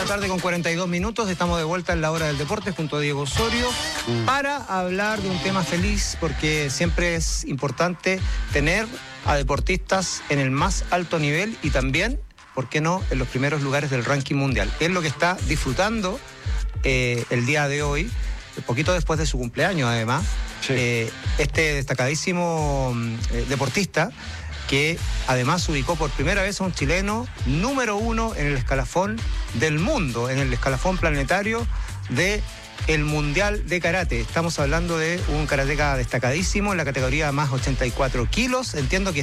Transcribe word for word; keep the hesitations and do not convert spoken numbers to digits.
la tarde con cuarenta y dos minutos, estamos de vuelta en la hora del deporte junto a Diego Osorio mm. para hablar de un tema feliz, porque siempre es importante tener a deportistas en el más alto nivel y también, ¿por qué no?, en los primeros lugares del ranking mundial. Es lo que está disfrutando eh, el día de hoy, poquito después de su cumpleaños además, sí. eh, este destacadísimo eh, deportista, que además se ubicó por primera vez a un chileno número uno en el escalafón del mundo, en el escalafón planetario de el Mundial de Karate. Estamos hablando de un karateca destacadísimo en la categoría más ochenta y cuatro kilos. Entiendo que